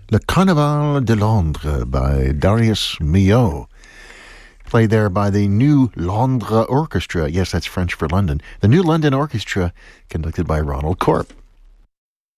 Le Carnaval de Londres by Darius Milhaud. Played there by the New Londres Orchestra. Yes, that's French for London. The New London Orchestra, conducted by Ronald Corp.